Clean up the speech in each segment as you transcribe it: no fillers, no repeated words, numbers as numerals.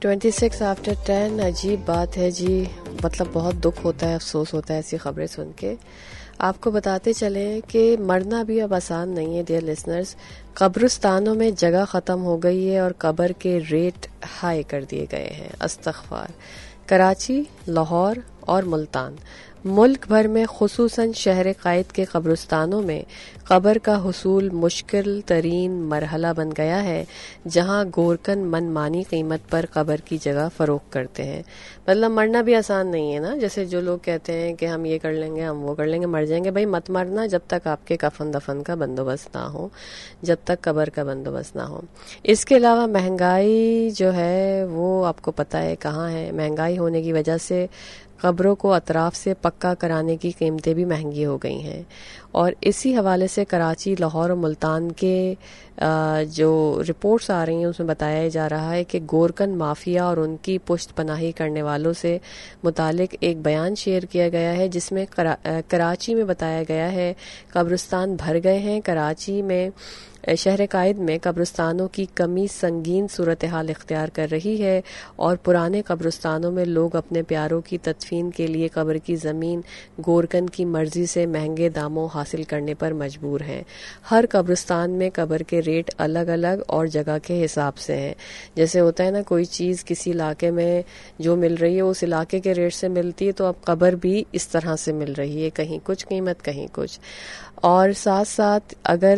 26 after 10. عجیب بات ہے جی، مطلب بہت دکھ ہوتا ہے، افسوس ہوتا ہے ایسی خبریں سن کے. آپ کو بتاتے چلیں کہ مرنا بھی اب آسان نہیں ہے ڈیئر لسنرز. قبرستانوں میں جگہ ختم ہو گئی ہے اور قبر کے ریٹ ہائی کر دیے گئے ہیں. استغفار. کراچی، لاہور اور ملتان، ملک بھر میں خصوصاً شہر قائد کے قبرستانوں میں قبر کا حصول مشکل ترین مرحلہ بن گیا ہے، جہاں گورکن من مانی قیمت پر قبر کی جگہ فروخت کرتے ہیں. مطلب مرنا بھی آسان نہیں ہے نا، جیسے جو لوگ کہتے ہیں کہ ہم یہ کر لیں گے، ہم وہ کر لیں گے، مر جائیں گے. بھائی مت مرنا جب تک آپ کے کفن دفن کا بندوبست نہ ہو، جب تک قبر کا بندوبست نہ ہو. اس کے علاوہ مہنگائی جو ہے وہ آپ کو پتہ ہے کہاں ہے. مہنگائی ہونے کی وجہ سے قبروں کو اطراف سے پکا کرانے کی قیمتیں بھی مہنگی ہو گئی ہیں. اور اسی حوالے سے کراچی، لاہور اور ملتان کے جو رپورٹس آ رہی ہیں اس میں بتایا جا رہا ہے کہ گورکن مافیا اور ان کی پشت پناہی کرنے والوں سے متعلق ایک بیان شیئر کیا گیا ہے، جس میں کراچی میں بتایا گیا ہے قبرستان بھر گئے ہیں. کراچی میں شہر قائد میں قبرستانوں کی کمی سنگین صورتحال اختیار کر رہی ہے اور پرانے قبرستانوں میں لوگ اپنے پیاروں کی تدفین کے لیے قبر کی زمین گورکن کی مرضی سے مہنگے داموں حاصل کرنے پر مجبور ہیں. ہر قبرستان میں قبر کے ریٹ الگ الگ اور جگہ کے حساب سے ہیں. جیسے ہوتا ہے نا، کوئی چیز کسی علاقے میں جو مل رہی ہے اس علاقے کے ریٹ سے ملتی ہے، تو اب قبر بھی اس طرح سے مل رہی ہے، کہیں کچھ قیمت کہیں کچھ. اور ساتھ ساتھ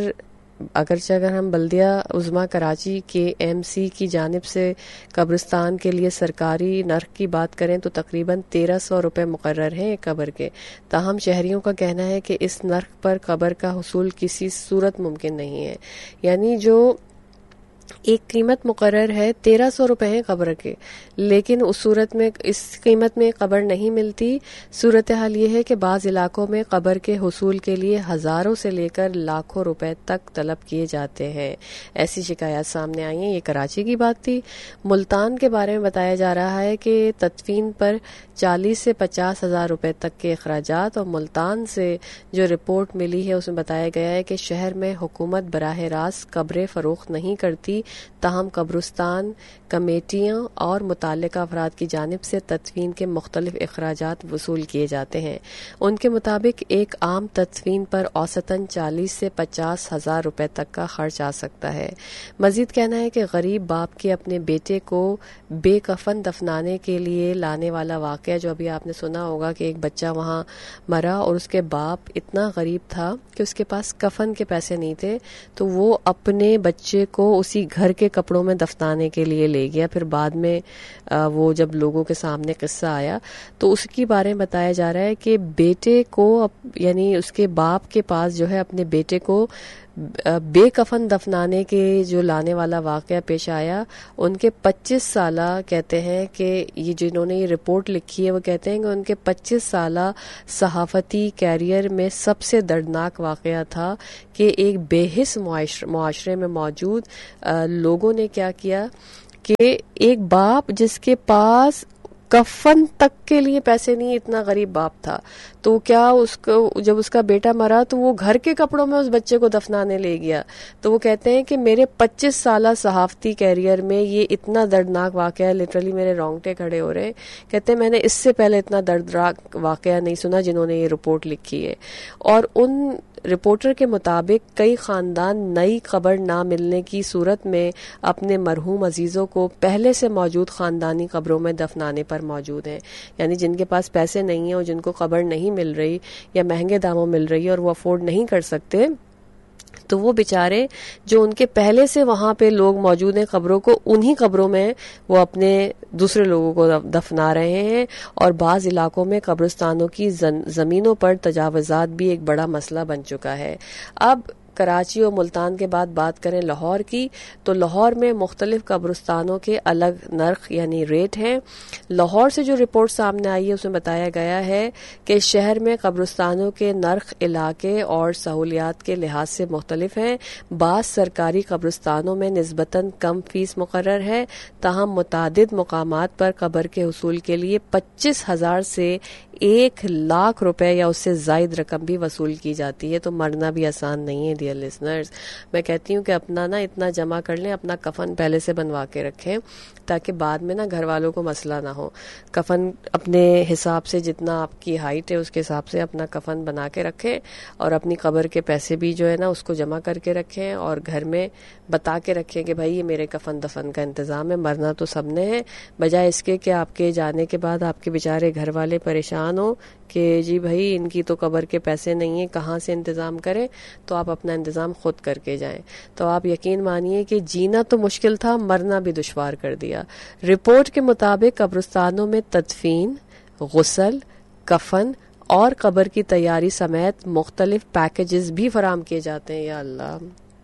اگر ہم بلدیہ عظمیٰ کراچی کے ایم سی کی جانب سے قبرستان کے لیے سرکاری نرخ کی بات کریں تو تقریباً 1300 روپے مقرر ہیں ایک قبر کے. تاہم شہریوں کا کہنا ہے کہ اس نرخ پر قبر کا حصول کسی صورت ممکن نہیں ہے. یعنی جو ایک قیمت مقرر ہے 1300 روپے ہیں قبر کے، لیکن اس صورت میں اس قیمت میں قبر نہیں ملتی. صورتحال یہ ہے کہ بعض علاقوں میں قبر کے حصول کے لیے ہزاروں سے لے کر لاکھوں روپے تک طلب کیے جاتے ہیں. ایسی شکایات سامنے آئی ہیں. یہ کراچی کی بات تھی. ملتان کے بارے میں بتایا جا رہا ہے کہ تدفین پر 40 سے 50 ہزار روپے تک کے اخراجات. اور ملتان سے جو رپورٹ ملی ہے اس میں بتایا گیا ہے کہ شہر میں حکومت براہ راست قبریں فروخت نہیں کرتی، تاہم قبرستان کمیٹیاں اور متعلقہ افراد کی جانب سے تدفین کے مختلف اخراجات وصول کیے جاتے ہیں. ان کے مطابق ایک عام تدفین پر اوسطاً 40 سے 50 ہزار روپے تک کا خرچ آ سکتا ہے. مزید کہنا ہے کہ غریب باپ کے اپنے بیٹے کو بے کفن دفنانے کے لیے لانے والا واقعہ، جو ابھی آپ نے سنا ہوگا کہ ایک بچہ وہاں مرا اور اس کے باپ اتنا غریب تھا کہ اس کے پاس کفن کے پیسے نہیں تھے، تو وہ اپنے بچے کو اسی گھر کے کپڑوں میں دفنانے کے لیے لے گیا. پھر بعد میں وہ جب لوگوں کے سامنے قصہ آیا تو اس کے بارے میں بتایا جا رہا ہے کہ بیٹے کو یعنی اس کے باپ کے پاس جو ہے اپنے بیٹے کو بے کفن دفنانے کے جو لانے والا واقعہ پیش آیا. ان کے 25 سالہ کہتے ہیں کہ یہ جنہوں نے یہ رپورٹ لکھی ہے وہ کہتے ہیں کہ ان کے 25 سالہ صحافتی کیریئر میں سب سے دردناک واقعہ تھا کہ ایک بے حس معاشرے میں موجود لوگوں نے کیا کیا کہ ایک باپ جس کے پاس کفن تک کے لیے پیسے نہیں، اتنا غریب باپ تھا، تو کیا اس کو جب اس کا بیٹا مرا تو وہ گھر کے کپڑوں میں اس بچے کو دفنانے لے گیا. تو وہ کہتے ہیں کہ میرے 25 سالہ صحافتی کیریئر میں یہ اتنا دردناک واقعہ ہے، لٹرلی میرے رونگٹے کھڑے ہو رہے ہیں. کہتے ہیں میں نے اس سے پہلے اتنا دردناک واقعہ نہیں سنا جنہوں نے یہ رپورٹ لکھی ہے. اور ان رپورٹر کے مطابق کئی خاندان نئی قبر نہ ملنے کی صورت میں اپنے مرحوم عزیزوں کو پہلے سے موجود خاندانی قبروں میں دفنانے پر موجود ہیں. یعنی جن کے پاس پیسے نہیں ہیں اور جن کو قبر نہیں مل رہی یا مہنگے داموں مل رہی ہے اور وہ افورڈ نہیں کر سکتے، تو وہ بیچارے جو ان کے پہلے سے وہاں پہ لوگ موجود ہیں قبروں کو، انہی قبروں میں وہ اپنے دوسرے لوگوں کو دفنا رہے ہیں. اور بعض علاقوں میں قبرستانوں کی زمینوں پر تجاوزات بھی ایک بڑا مسئلہ بن چکا ہے. اب کراچی اور ملتان کے بعد بات کریں لاہور کی، تو لاہور میں مختلف قبرستانوں کے الگ نرخ یعنی ریٹ ہیں. لاہور سے جو رپورٹ سامنے آئی ہے اس میں بتایا گیا ہے کہ شہر میں قبرستانوں کے نرخ علاقے اور سہولیات کے لحاظ سے مختلف ہیں. بعض سرکاری قبرستانوں میں نسبتاً کم فیس مقرر ہے، تاہم متعدد مقامات پر قبر کے حصول کے لیے 25,000 سے 1,00,000 روپے یا اس سے زائد رقم بھی وصول کی جاتی ہے. تو مرنا بھی آسان نہیں ہے ڈیئر لسنرز. میں کہتی ہوں کہ اپنا نا اتنا جمع کر لیں, اپنا کفن پہلے سے بنوا کے رکھیں تاکہ بعد میں نا گھر والوں کو مسئلہ نہ ہو. کفن اپنے حساب سے, جتنا آپ کی ہائٹ ہے اس کے حساب سے اپنا کفن بنا کے رکھیں, اور اپنی قبر کے پیسے بھی جو ہے نا اس کو جمع کر کے رکھیں, اور گھر میں بتا کے رکھیں کہ بھائی یہ میرے کفن دفن کا انتظام ہے. مرنا تو سب نے ہے, بجائے اس کے کہ آپ کے جانے کے بعد آپ کے بیچارے گھر والے پریشان ہو کہ جی بھائی ان کی تو قبر کے پیسے نہیں ہیں, کہاں سے انتظام کریں. تو آپ اپنا انتظام خود کر کے جائیں. تو آپ یقین مانیے کہ جینا تو مشکل تھا, مرنا بھی دشوار کر دیا. رپورٹ کے مطابق قبرستانوں میں تدفین, غسل, کفن اور قبر کی تیاری سمیت مختلف پیکیجز بھی فراہم کیے جاتے ہیں. یا اللہ,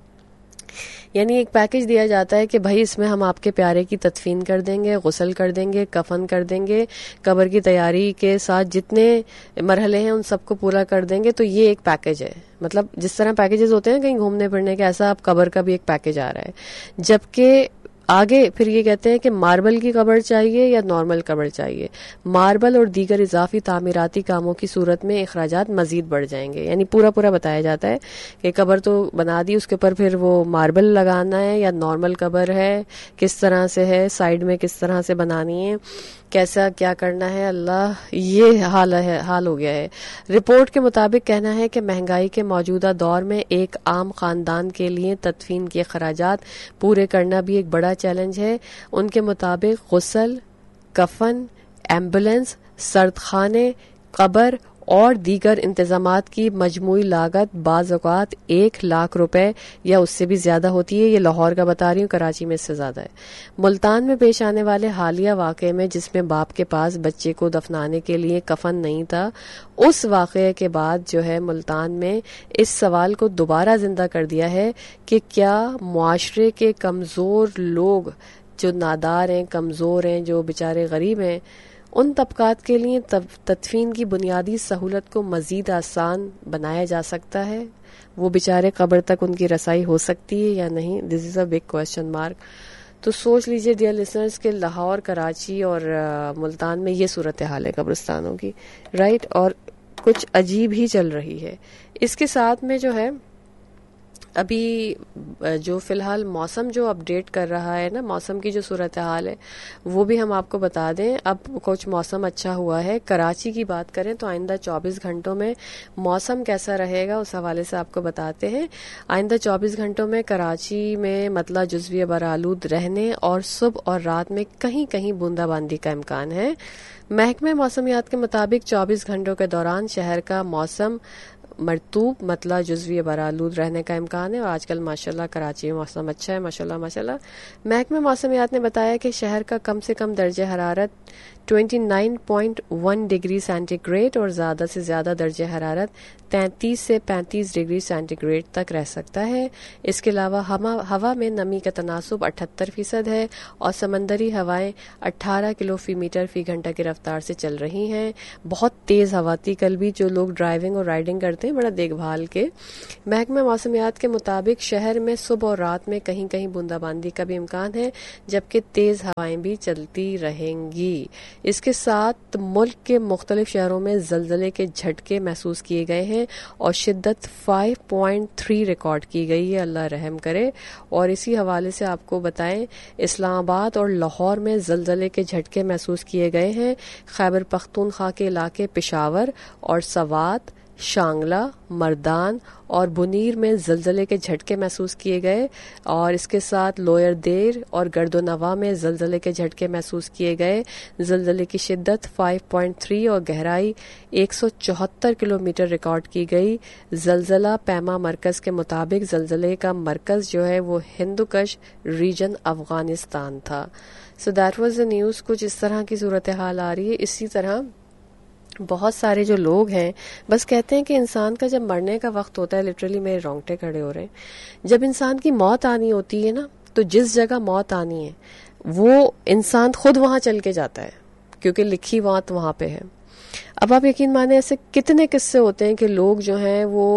یعنی ایک پیکج دیا جاتا ہے کہ بھائی اس میں ہم آپ کے پیارے کی تدفین کر دیں گے, غسل کر دیں گے, کفن کر دیں گے, قبر کی تیاری کے ساتھ جتنے مرحلے ہیں ان سب کو پورا کر دیں گے. تو یہ ایک پیکج ہے. مطلب جس طرح پیکیجز ہوتے ہیں کہیں گھومنے پھرنے کے, ایسا اب قبر کا بھی ایک پیکج آ رہا ہے. جبکہ آگے پھر یہ کہتے ہیں کہ ماربل کی قبر چاہیے یا نارمل قبر چاہیے. ماربل اور دیگر اضافی تعمیراتی کاموں کی صورت میں اخراجات مزید بڑھ جائیں گے. یعنی پورا بتایا جاتا ہے کہ قبر تو بنا دی, اس کے اوپر پھر وہ ماربل لگانا ہے یا نارمل قبر ہے, کس طرح سے ہے, سائیڈ میں کس طرح سے بنانی ہے, کیسا کیا کرنا ہے. اللہ, یہ حال ہو گیا ہے. رپورٹ کے مطابق کہنا ہے کہ مہنگائی کے موجودہ دور میں ایک عام خاندان کے لیے تدفین کے اخراجات پورے کرنا بھی ایک بڑا چیلنج ہے. ان کے مطابق غسل, کفن, ایمبولینس, سرد خانے, قبر اور دیگر انتظامات کی مجموعی لاگت بعض اوقات 1,00,000 روپے یا اس سے بھی زیادہ ہوتی ہے. یہ لاہور کا بتا رہی ہوں, کراچی میں اس سے زیادہ ہے. ملتان میں پیش آنے والے حالیہ واقعے میں جس میں باپ کے پاس بچے کو دفنانے کے لیے کفن نہیں تھا, اس واقعے کے بعد جو ہے ملتان میں اس سوال کو دوبارہ زندہ کر دیا ہے کہ کیا معاشرے کے کمزور لوگ جو نادار ہیں, کمزور ہیں, جو بیچارے غریب ہیں, ان طبقات کے لیے تدفین کی بنیادی سہولت کو مزید آسان بنایا جا سکتا ہے. وہ بیچارے قبر تک ان کی رسائی ہو سکتی ہے یا نہیں. دس از اے بگ کوشچن مارک. تو سوچ لیجئے ڈیئر لسنرز کہ لاہور, کراچی اور ملتان میں یہ صورتحال ہے قبرستانوں کی, رائٹ, اور کچھ عجیب ہی چل رہی ہے. اس کے ساتھ میں جو ہے ابھی جو فی الحال موسم جو اپڈیٹ کر رہا ہے نا, موسم کی جو صورتحال ہے وہ بھی ہم آپ کو بتا دیں. اب کچھ موسم اچھا ہوا ہے. کراچی کی بات کریں تو آئندہ 24 گھنٹوں میں موسم کیسا رہے گا اس حوالے سے آپ کو بتاتے ہیں. آئندہ 24 گھنٹوں میں کراچی میں مطلع جزوی برآلود رہنے اور صبح اور رات میں کہیں کہیں بوندا باندی کا امکان ہے. محکمہ موسمیات کے مطابق 24 گھنٹوں کے دوران شہر کا موسم مرطوب مطلع جزوی برآلود رہنے کا امکان ہے. اور آج کل ماشاءاللہ کراچی میں موسم اچھا ہے, ماشاءاللہ. محکمہ موسمیات نے بتایا کہ شہر کا کم سے کم درجہ حرارت 29.1 ڈگری سینٹی گریڈ اور زیادہ سے زیادہ درجہ حرارت 33 سے 35 ڈگری سینٹی گریڈ تک رہ سکتا ہے. اس کے علاوہ ہوا میں نمی کا تناسب 78% ہے اور سمندری ہوائیں 18 کلو فی میٹر فی گھنٹہ کی رفتار سے چل رہی ہیں. بہت تیز ہوا تھی کل بھی. جو لوگ ڈرائیونگ اور رائڈنگ کرتے ہیں بڑا دیکھ بھال کے. محکمہ موسمیات کے مطابق شہر میں صبح اور رات میں کہیں کہیں بوندا باندی کا بھی امکان ہے, جبکہ تیز ہوائیں بھی چلتی رہیں گی. اس کے ساتھ ملک کے مختلف شہروں میں زلزلے کے جھٹکے محسوس کیے گئے ہیں اور شدت 5.3 ریکارڈ کی گئی ہے. اللہ رحم کرے. اور اسی حوالے سے آپ کو بتائیں, اسلام آباد اور لاہور میں زلزلے کے جھٹکے محسوس کیے گئے ہیں. خیبر پختونخوا کے علاقے پشاور اور سوات, شانگلہ, مردان اور بنیر میں زلزلے کے جھٹکے محسوس کیے گئے. اور اس کے ساتھ لوئر دیر اور گرد و نواح میں زلزلے کے جھٹکے محسوس کیے گئے. زلزلے کی شدت 5.3 اور گہرائی 174 کلومیٹر ریکارڈ کی گئی. زلزلہ پیما مرکز کے مطابق زلزلے کا مرکز جو ہے وہ ہندوکش ریجن افغانستان تھا. So that was the news. کچھ اس طرح کی صورتحال آ رہی ہے. اسی طرح بہت سارے جو لوگ ہیں بس کہتے ہیں کہ انسان کا جب مرنے کا وقت ہوتا ہے, لٹرلی میرے رونگٹے کھڑے ہو رہے ہیں, جب انسان کی موت آنی ہوتی ہے نا, تو جس جگہ موت آنی ہے وہ انسان خود وہاں چل کے جاتا ہے کیونکہ لکھی موت وہاں پہ ہے. اب آپ یقین مانیں ایسے کتنے قصے ہوتے ہیں کہ لوگ جو ہیں وہ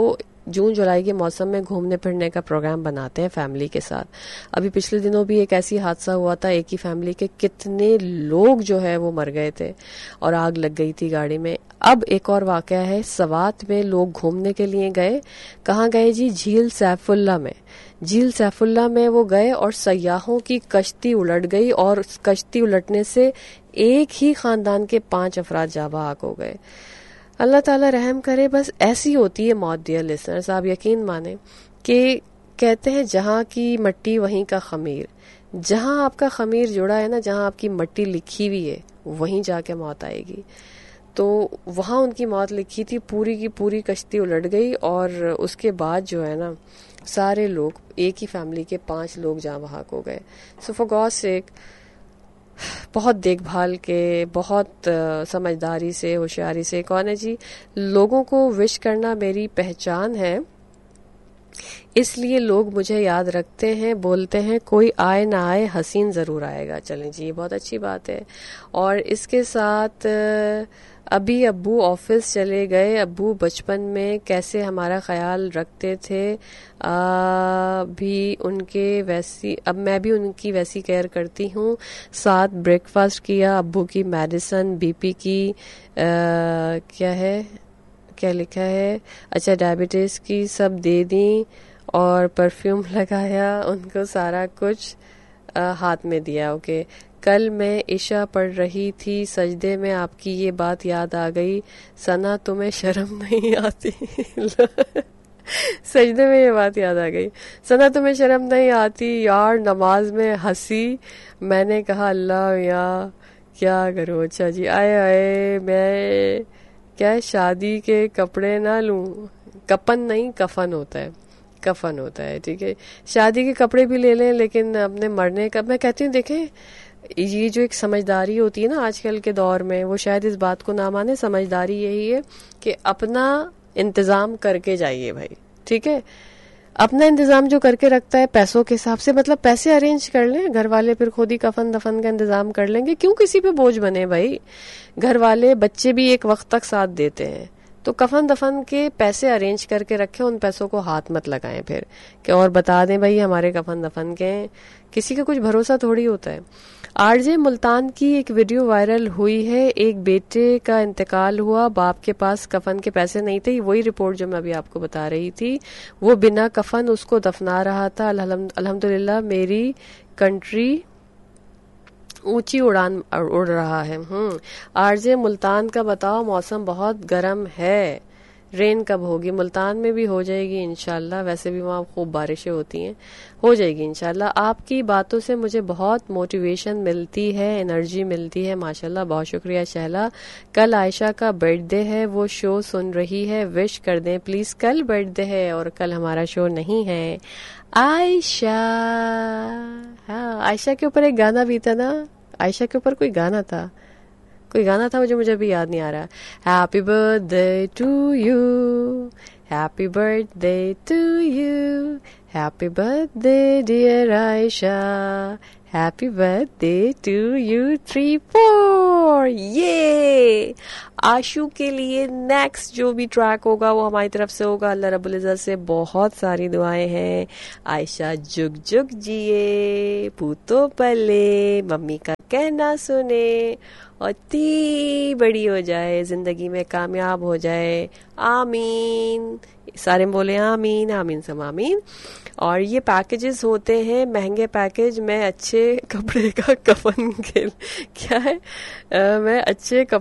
جون جولائی کے موسم میں گھومنے پھرنے کا پروگرام بناتے ہیں فیملی کے ساتھ. ابھی پچھلے دنوں بھی ایک ایسی حادثہ ہوا تھا, ایک ہی فیملی کے کتنے لوگ جو ہے وہ مر گئے تھے اور آگ لگ گئی تھی گاڑی میں. اب ایک اور واقعہ ہے, سوات میں لوگ گھومنے کے لیے گئے. کہاں گئے جی؟ جھیل سیف اللہ میں. جھیل سیف اللہ میں وہ گئے اور سیاحوں کی کشتی الٹ گئی, اور اس کشتی الٹنے سے ایک ہی خاندان کے 5 افراد جاں بحق ہو گئے. اللہ تعالیٰ رحم کرے. بس ایسی ہوتی ہے موت ڈیئر لسنرز. آپ یقین مانیں کہ کہتے ہیں جہاں کی مٹی وہیں کا خمیر. جہاں آپ کا خمیر جڑا ہے نا, جہاں آپ کی مٹی لکھی ہوئی ہے, وہیں جا کے موت آئے گی. تو وہاں ان کی موت لکھی تھی, پوری کی پوری کشتی الٹ گئی, اور اس کے بعد جو ہے نا سارے لوگ, ایک ہی فیملی کے 5 لوگ جاں بحق ہو گئے. سو فار گاڈ سیک, بہت دیکھ بھال کے, بہت سمجھداری سے, ہوشیاری سے. کون ہے جی؟ لوگوں کو وش کرنا میری پہچان ہے, اس لیے لوگ مجھے یاد رکھتے ہیں, بولتے ہیں کوئی آئے نہ آئے حسین ضرور آئے گا. چلیں جی, یہ بہت اچھی بات ہے. اور اس کے ساتھ ابھی ابو آفس چلے گئے. ابو بچپن میں کیسے ہمارا خیال رکھتے تھے, بھی ان کے ویسی, اب میں بھی ان کی ویسی کیئر کرتی ہوں. ساتھ بریک فاسٹ کیا, ابو کی میڈیسن, بی پی کی کیا لکھا ہے, اچھا ڈائبٹیز کی سب دے دیں, اور پرفیوم لگایا, ان کو سارا کچھ ہاتھ میں دیا. اوکے. کل میں عشاء پڑھ رہی تھی, سجدے میں آپ کی یہ بات یاد آ گئی, ثنا تمہیں شرم نہیں آتی؟ سجدے میں یہ بات یاد آ گئی, ثنا تمہیں شرم نہیں آتی یار؟ نماز میں ہنسی. میں نے کہا اللہ یا کیا کروں. اچھا جی, آئے میں کیا شادی کے کپڑے نہ لوں؟ کپن نہیں, کفن ہوتا ہے, کفن ہوتا ہے. ٹھیک ہے, شادی کے کپڑے بھی لے لیں, لیکن اپنے مرنے کا, میں کہتی ہوں دیکھیں یہ جو ایک سمجھداری ہوتی ہے نا آج کل کے دور میں, وہ شاید اس بات کو نہ مانے. سمجھداری یہی ہے کہ اپنا انتظام کر کے جائیے بھائی. ٹھیک ہے, اپنا انتظام جو کر کے رکھتا ہے پیسوں کے حساب سے, مطلب پیسے ارینج کر لیں, گھر والے پھر خود ہی کفن دفن کا انتظام کر لیں گے. کیوں کسی پہ بوجھ بنے بھائی؟ گھر والے, بچے بھی ایک وقت تک ساتھ دیتے ہیں, تو کفن دفن کے پیسے ارینج کر کے رکھیں, ان پیسوں کو ہاتھ مت لگائیں پھر کہ اور بتا دیں بھائی ہمارے کفن دفن کے ہیں. کسی کا کچھ بھروسہ تھوڑی ہوتا ہے. آر جے ملتان کی ایک ویڈیو وائرل ہوئی ہے, ایک بیٹے کا انتقال ہوا, باپ کے پاس کفن کے پیسے نہیں تھے. وہی رپورٹ جو میں ابھی آپ کو بتا رہی تھی, وہ بنا کفن اس کو دفنا رہا تھا. الحمدللہ میری کنٹری اونچی اڑان اڑ رہا ہے. آر جے ملتان کا بتاؤ, موسم بہت گرم ہے, رین کب ہوگی؟ ملتان میں بھی ہو جائے گی انشاءاللہ, ویسے بھی وہاں خوب بارشیں ہوتی ہیں, ہو جائے گی انشاءاللہ. آپ کی باتوں سے مجھے بہت موٹیویشن ملتی ہے, انرجی ملتی ہے, ماشاءاللہ, بہت شکریہ شہلا. کل عائشہ کا برتھ ڈے ہے, وہ شو سن رہی ہے, وش کر دیں پلیز. کل برتھ ڈے ہے اور کل ہمارا شو نہیں ہے. عائشہ, ہاں عائشہ کے اوپر ایک گانا بھی تھا نا, عائشہ کے اوپر کوئی گانا تھا جو مجھے ابھی یاد نہیں آ رہا. Happy birth day to you, happy birth day to you, happy birth day dear Aisha, happy birth day to you. 3 4 یہ آشو کے لیے نیکسٹ جو بھی ٹریک ہوگا وہ ہماری طرف سے ہوگا. اللہ رب العزت سے بہت ساری دعائیں ہیں. عائشہ جگ جگ جیے, پوتو پلے, ممی کا کہنا سنے, اور تی بڑی ہو جائے, زندگی میں کامیاب ہو جائے. آمین. سارے بولے آمین, آمین سم آمین. اور یہ پیکیجز ہوتے ہیں مہنگے پیکیج. میں اچھے کپڑے کا کفن کیا ہے, میں اچھے